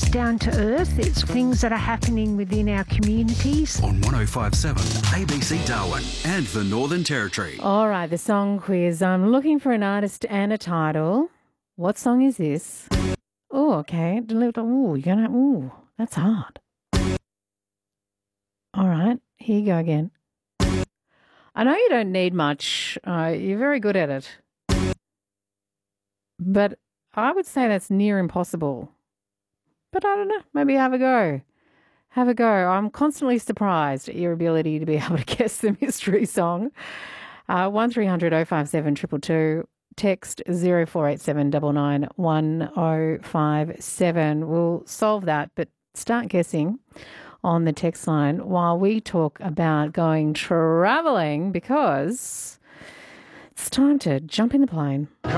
down to earth. It's things that are happening within our communities. On 105.7 ABC Darwin and the Northern Territory. All right, the song quiz. I'm looking for an artist and a title. What song is this? Oh, okay. Ooh, that's hard. All right, here you go again. I know you don't need much. You're very good at it. But I would say that's near impossible. But I don't know. Maybe have a go. Have a go. I'm constantly surprised at your ability to be able to guess the mystery song. 1300 057 222. Text 0487 99 1057. We'll solve that, but start guessing on the text line while we talk about going travelling, because it's time to jump in the plane.